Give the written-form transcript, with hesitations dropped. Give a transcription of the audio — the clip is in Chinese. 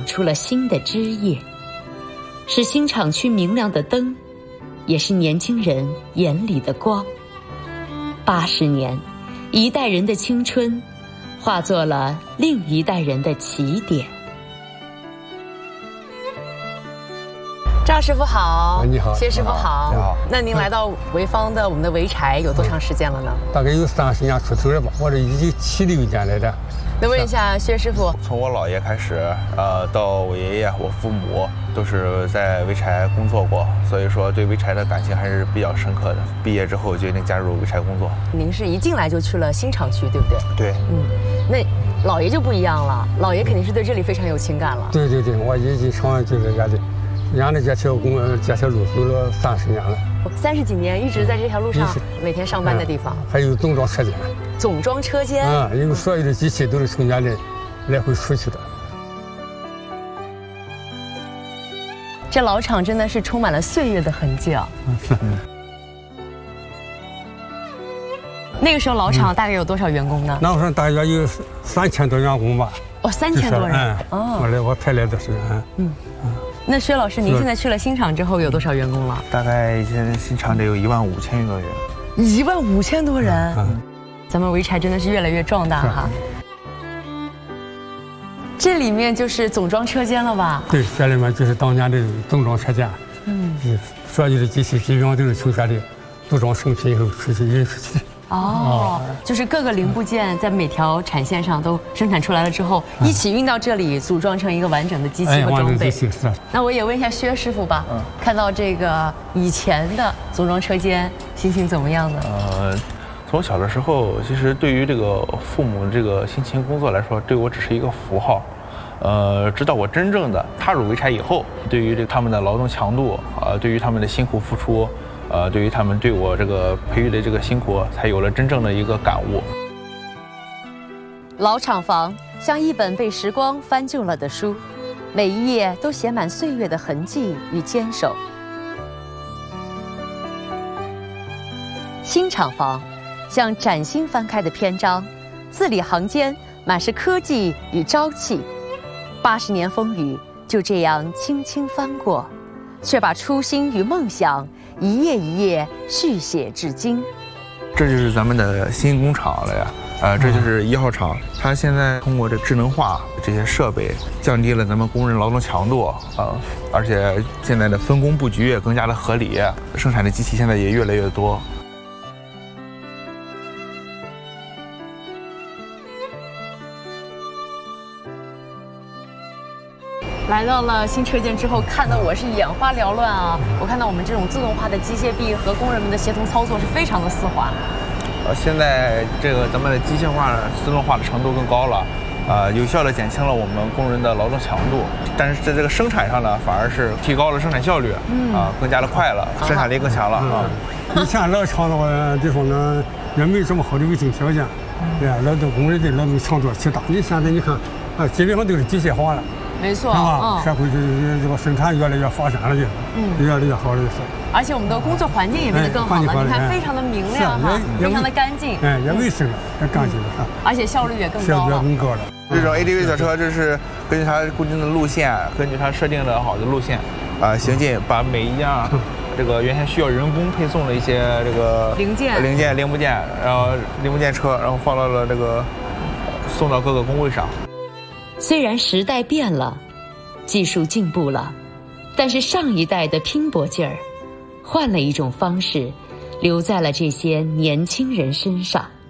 长出了新的枝叶，是新厂区明亮的灯，也是年轻人眼里的光。80年，一代人的青春化作了另一代人的起点。赵师傅好， 你好， 薛师傅好。 你好。 那您来到潍坊的我们的潍柴有多长时间了呢？ 大概有30年出头了吧。我这1976年来的。 能问一下薛师傅， 从我姥爷开始，到我爷爷、我父母都是在潍柴工作过，所以说对潍柴的感情还是比较深刻的。毕业之后决定加入潍柴工作。 您是一进来就去了新厂区，对不对？ 对， 那姥爷就不一样了，姥爷肯定是对这里非常有情感了。 对，我一进厂就是沿着这条路走了30年了。 30几年一直在这条路上，每天上班的地方。 还有总装车间。 总装车间。 因为所有的机器都是从家里来回出去的。 这老厂真的是充满了岁月的痕迹啊。那个时候老厂大概有多少员工呢？ 那时候大约有3000多员工吧。 哦，3000多人。 我才来的时候。 那薛老师，您现在去了新厂之后有多少员工了？ 大概现在新厂得有15000多人。 15000多人。咱们潍柴真的是越来越壮大哈。这里面就是总装车间了吧？ 对，这里面就是当年的总装车间。所有的机器基本上都是从这里组装成品以后出去运出去。 就是各个零部件在每条产线上都生产出来了之后，一起运到这里，组装成一个完整的机器和装备。那我也问一下薛师傅吧，看到这个以前的总装车间，心情怎么样呢？ 从小的时候，其实对于这个父母这个辛勤工作来说，对我只是一个符号。直到我真正的踏入潍柴以后，对于他们的劳动强度，对于他们的辛苦付出，对于他们对我这个培育的这个辛苦，才有了真正的一个感悟。 老厂房像一本被时光翻旧了的书，每一页都写满岁月的痕迹与坚守。新厂房像崭新翻开的篇章，字里行间满是科技与朝气。80年风雨就这样轻轻翻过，却把初心与梦想一页一页续写至今。 这就是咱们的新工厂了呀，这就是1号厂。它现在通过这智能化这些设备，降低了咱们工人劳动强度而且现在的分工布局也更加的合理，生产的机器现在也越来越多。 来到了新车间之后，看得我是眼花缭乱啊！我看到我们这种自动化的机械臂和工人们的协同操作是非常的丝滑。 现在这个咱们的机械化、自动化的程度更高了，有效地减轻了我们工人的劳动强度，但是在这个生产上呢，反而是提高了生产效率，更加的快了，生产力更强了以前老厂的话地方呢，也没这么好的卫生条件，对吧？劳动工人的劳动强度极大。你现在你看，基本上都是机械化了。 没错， 社会这个生产越来越发展了，越来越好了。 而且我们的工作环境也变得更好了，你看非常的明亮非常的干净， 也卫生了，也干净了而且效率也更高了。 这种 ADV 小车，这是根据它固定的路线，根据它设定的好的路线行进，把每一样这个原先需要人工配送的一些这个零部件，然后零部件车，然后放到了这个送到各个工位上。 虽然时代变了，技术进步了，但是上一代的拼搏劲儿，换了一种方式，留在了这些年轻人身上。